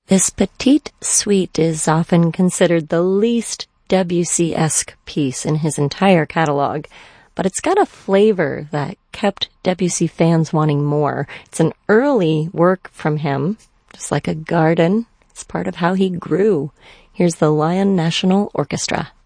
This Petite Suite is often considered the least Debussy-esque piece in his entire catalog, but it's got a flavor that kept Debussy fans wanting more. It's an early work from him, just like a garden. It's part of how he grew. Here's the Lyon National Orchestra.